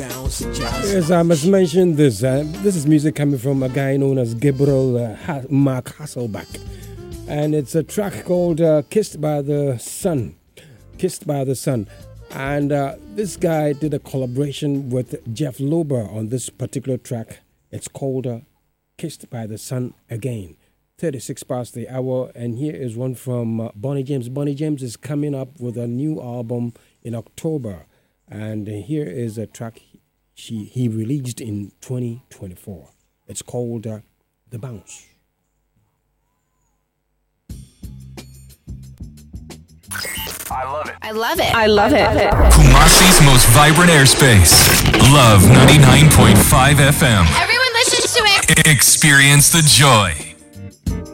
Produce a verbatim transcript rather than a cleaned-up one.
bounce, jazz. Yes, I must mention this. Uh, this is music coming from a guy known as Gabriel uh, ha- Mark Hasselbach. And it's a track called uh, Kissed by the Sun. Kissed by the Sun. And uh, this guy did a collaboration with Jeff Lober on this particular track. It's called uh, Kissed by the Sun Again. thirty-six past the hour. And here is one from uh, Bonnie James. Bonnie James is coming up with a new album in October. And here is a track she he released in twenty twenty-four. It's called uh, The Bounce. I love it. I love it. I love it. Kumasi's most vibrant airspace. Love ninety-nine point five F M. Everyone listens to it. Experience the joy.